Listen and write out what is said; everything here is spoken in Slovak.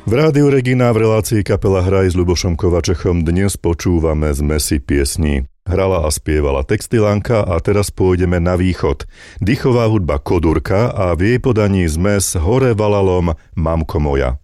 V Rádiu Regina v relácii Kapela Hraj s Ľubošom Kovačechom dnes počúvame zmesy piesní. Hrala a spievala Textilanka a teraz pôjdeme na východ. Dýchová hudba Kodurka a v jej podaní zmes Hore valalom Mamko moja.